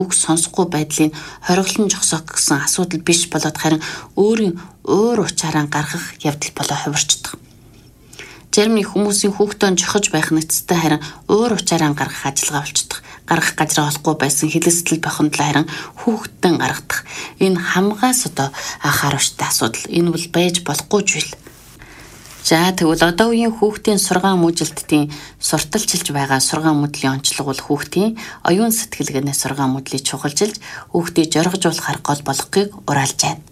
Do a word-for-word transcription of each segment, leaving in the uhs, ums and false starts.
үг сонсохгүй байдлын хориглон жогсоох гэсэн асуудал биш болоод харин өөрийн өөр учаараа гаргах явдал болоо хувирчдаг. Зарим хүмүүсийн хүүхдөө жохож байх нэцтэй харин өөр учаараа гаргах ажиллагаа болчдөг. Гаргах газраа олохгүй байсан хилэстэл бохондлоо харин хүүхдэн гаргадаг. Энэ хамгаас одоо анхааруулжтай асуудал. Энэ бол байж болохгүй зүйл. За тэгвэл одоо үеийн хүүхдийн сургаан мөжилтдийн сурталчилж байгаа сургаан мөдлийн онцлог бол хүүхдийн оюун сэтгэлгээнээ сургаан мөдлийг чухалчилж хүүхдийг жоргожуулахар гол болгохыг ураалж байна.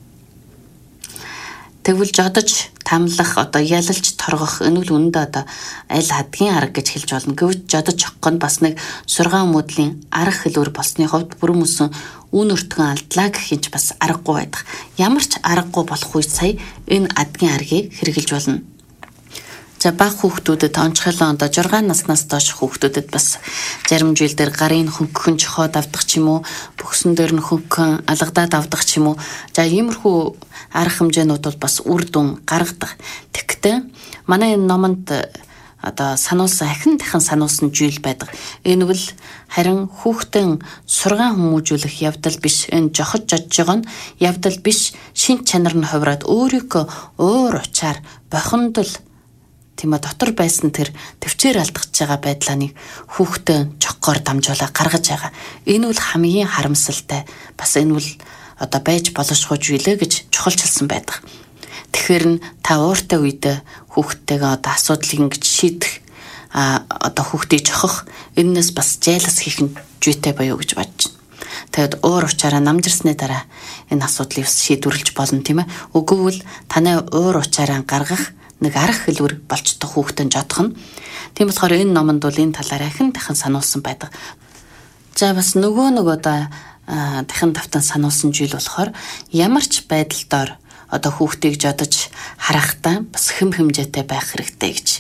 Тэгвэл жодож, тамлах, одоо ялалж торгох энэ үл үнэндээ одоо аль хадгийн арга гэж хэлж болно. Гэвч жодож чогох нь бас нэг сургаан мөдлийн арга хэлбэр болсны хувьд бүрэн мөсөн үн өртгөн алдлаа гэх юм ч бас аргагүй байдаг. Ямар ч аргагүй болох үе сая энэ адгийн аргыг хэрэгжилж болно. За бага хүүхдүүдэд онцгойлон одоо шугам наснаас доош хүүхдүүдэд бас зарим жилдэр гарын хөнгөн чохоод авдаг ч юм уу, бөксөн дээр нь хөнгөн алгадаад авдаг ч юм уу. За иймэрхүү арга хэмжээнүүд бол бас үр дүн гаргадаг. Тэгэхдээ манай энэ номонд одоо сануулсан ахин дахин сануулсан зүйл байдаг. Энэ бол харин хүүхдэн сургаан хүмүүжүүлэх явдал биш, энэ жохож жодж байгаа нь явдал биш, шин чанар нь хувраад өөрийнхөө уур учаар бохондол тийм ээ дотор байсан тэр төвчээр алдчихж байгаа байдлаа нэг хүүхдээ чоггоор дамжуулаад гаргаж байгаа. Энэ бол хамгийн харамсалтай. Бас энэ бол одоо байж болошгүй зүйлээ гэж чухалчилсан байдаг. Тэгэхээр нь та ууртай үед хүүхдтэйгээ одоо асуудлыг ингэж шийдэх а одоо хүүхдийг жохох энэс бас жайлас хийх нь зүйтэй боيو гэж бодож байна. Тэгэд уур учаараа намжирсны дараа энэ асуудлыг шийдвэрлэж болно тийм ээ. Үгүй бол таны уур учаараа гаргах нэг арга хэлбэр болчтой хүүхдэн жодох нь. Тийм болохоор энэ номонд бол энэ талаар ахин дахин сануулсан байдаг. За бас нөгөө нэг одоо дахин давтан сануулсан зүйл болохоор ямар ч байдалдаар одоо хүүхдийг жодож харахтаа бас хэм хэмжээтэй байх хэрэгтэй гэж.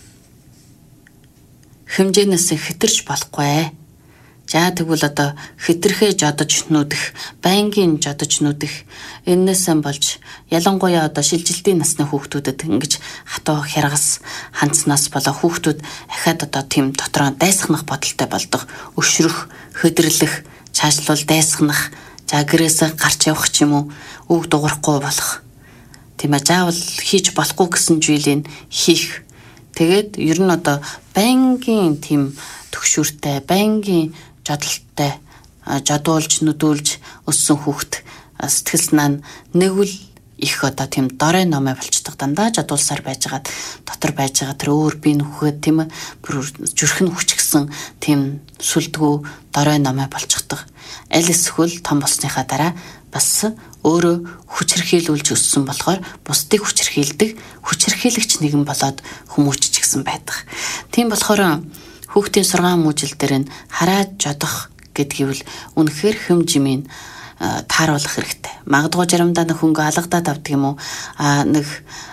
Хэмжээнээс хэтэрч болохгүй. За тэгвэл одоо хэтэрхээ жодож нүдэх, байнгын жодож нүдэх энээсээ болж ялангуяа одоо шилжилтийн насны хүүхдүүдэд ингэж хатуу хяргас хандснаас болоо хүүхдүүд ахаад одоо тийм дотроо дайсахнах бодолтой болдог. Өшрөх, хөдөрлөх, цаашлуул дайсахнах, за гэрээсээ гарч явах ч юм уу, үг дуурахгүй болох. Тийм ээ заавал хийж болохгүй гэсэн зүйлийг хийх. Тэгээд ер нь одоо байнгын тийм төгшүүртэй, байнгын жодолттой жодуулж нүдүүлж өссөн хүүхд сэтгэл санаа нэг үл их одоо тийм дорой номой болчдөг. Дандаа жодуулсаар байжгаад дотор байж байгаа тэр өөр би нөхөд тийм ээ зүрхэн хүч гисэн тийм сүлдгүү дорой номой болчихдог. Аль эсвэл том болсныхаа дараа бас өөрөө хүчрхийлүүлж өссөн болохоор бусдыг хүчрхийлдэг хүчрхийлэгч нэгэн болоод хүмүүжиж гисэн байдаг. Тийм болохоор хүүхдийн сургаан мужил дээр нь хараад жодох гэдгийг бол үнэхээр хэм жимийн тааруулах хэрэгтэй. Магадгүй заримдаа нэг хөнгө алгадаад авдаг юм уу? Аа нэг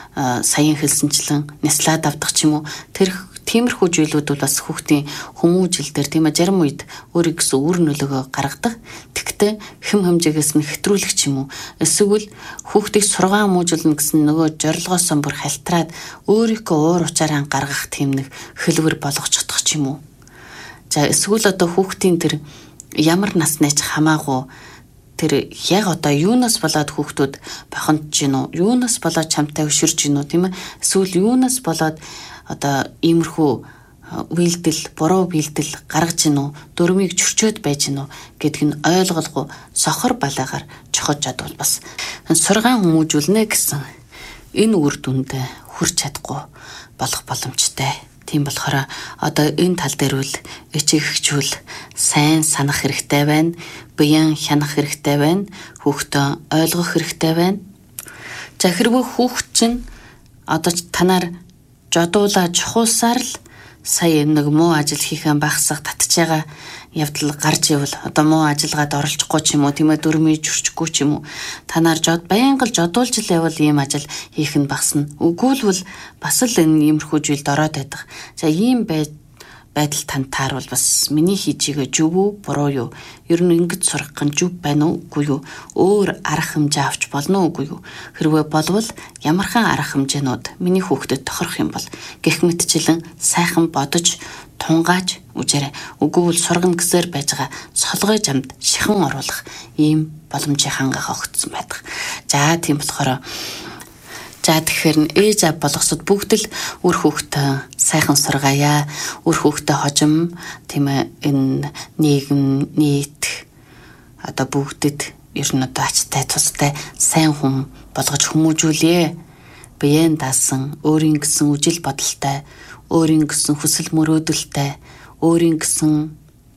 саяын хэлсэнчлэн няслаад авдаг ч юм уу? Тэр тиймэрхүү зүйлүүд бол бас хүүхдийн хүмүүжил дээр тийм ээ зарим үед өөрийн гэсэн үр нөлөөгөө гаргадаг. Тэгтээ хэм хэмжээгээс нь хэтрүүлэх ч юм уу? Эсвэл хүүхдийг сургаан мужилна гэсэн нөгөө зорилгоос бүр халтраад өөрийнхөө уур учаараа гаргах тийм нэг хэлбэр болгочихдог ч юм уу? За эсвэл одоо хүүхдийн тэр ямар насны ч хамаагүй тэр яг одоо юунаас болоод хүүхдүүд бохондж гинүү, юунаас болоод чамтай өшөрж гинүү тийм ээ? Эсвэл юунаас болоод одоо иймэрхүү үйлдэл, буруу үйлдэл гаргаж гинүү, дөрмийг чөрчөөд байж гинүү гэдг нь ойлголгүй сохор балаагаар чохож чадвал бас сургаан хүмүүжүүлнэ гэсэн энэ үр дүнд хүрч чадахгүй болох боломжтой. Тийм болохоор одоо энэ тал дээр үл ичигчүүл сайн санах хэрэгтэй байна. Биян хянах хэрэгтэй байна. Хүүхдээ ойлгох хэрэгтэй байна. За хэрвээ хүүхд чинь одоо танаар жодуулаа чухуулсаар л сая нэг муу ажил хийхэн багсах татж байгаа явдал гарч ивэл одоо муу ажилгаад оролцохгүй ч юм уу тийм ээ дөрмий жүрчихгүй ч юм уу танаар жод байнгал жодуулж л явал ийм ажил хийх нь багсна. Үгүй л бол бас л энэ иймэрхүү зүйлд ороод байдаг. За ийм бай байдал танд таарвал бас миний хийж байгаа зөв үү, буруу юу? Ер нь ингэж сурах гэн зөв байна уу, үгүй юу? Өөр арга хэмжээ авч болно уу, үгүй юу? Хэрвээ болвол ямархан арга хэмжээнүүд миний хүүхдэд тохирох юм бол гэх мэтчлэн сайхан бодож тунгааж үжээрэй. Үгүй бол сургана гэсээр байж байгаа солгой жамд шихэн оруулах ийм боломжийн хангаах огтсон байдаг. За тийм болохоор за тэгэхээр ээж аав болгосод бүгд л үр хүүхдээ сайхан сургаая. Үр хүүхдээ хожим тийм ээ энэ нийгэм нийт одоо бүгдэд ер нь одоо ачтай тустай сайн хүн болгож хүмүүжүүлээ. Биеэн даасан өөрийн гэсэн үжил бодолтой, өөрийн гэсэн хүсэл мөрөөдөлтэй, өөрийн гэсэн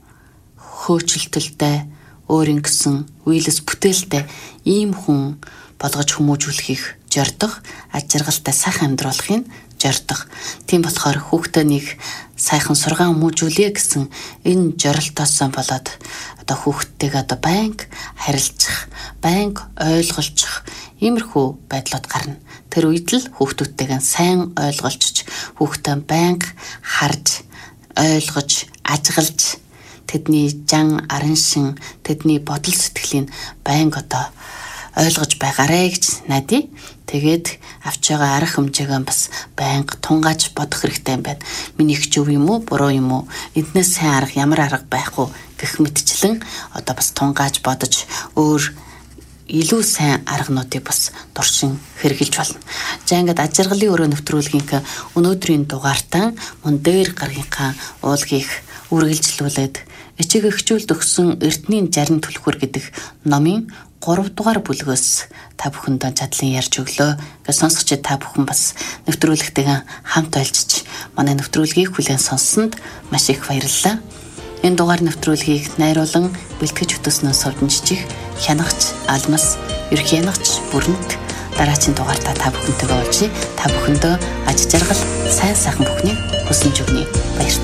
хөөцөлтөлтэй, өөрийн гэсэн үйлс бүтээлтэй ийм хүн болгож хүмүүжүүлэхийг жордох, аж аргалтай сайхан амьдруулахыг жордох. Тийм болохоор хүүхдээ нэг сайхан сургаан хүмүүжүүлээ гэсэн энэ жорилтоос болоод одоо хүүхдтэйгээ одоо байнга харилцах, байнга ойлгуулчих иймэрхүү байдлууд гарна. Тэр үед л хүүхдүүдтэйгээ сайн ойлгуулж, хүүхдээ байнга харж, ойлгож, ажиглаж тэдний жан арын шин, тэдний бодол сэтгэлийг байнга одоо ойлгож байгаарэ гэж найдаа. Тэгээд авч байгаа арга хэмжээгээ бас байнга тунгааж бодох хэрэгтэй юм байна. Минийх зөв юм уу, буруу юм уу? Эднээс сайн арга ямар арга байх вэ гэх мэтчлэн одоо бас тунгааж бодож өөр илүү сайн аргануудыг бас дуршин хэрэгжилж болно. За ингээд аж аргалын өрөө нэвтрүүлгийн өнөөдрийн дугаартаа мөн дээр гаргийнхаа уулгийг үргэлжлүүлээд эцэг эхчүүлд өгсөн Эрдэнийн жарин түлхүүр гэдэг номын гурав дугаар бүлгөөс та бүхэнд чадлан ярьж өглөө. Гэж сонсогч та бүхэн бас нэвтрүүлэгтэйгээ хамт ойлжиж манай нэвтрүүлгийг хүлээн сонссонд маш их баярлалаа. Энэ дугаар нэвтрүүлгийг найруулан бэлтгэж хөтөлснөө совдонжчих хянагч Алмас, ерх хянагч Бүрэнт дараагийн дугаартаа та бүхэнтэйгээ уулзъя. Та бүхэндөө аж жаргал, сайн сайхан бүхнийг хүсэж өгье. Баярлалаа.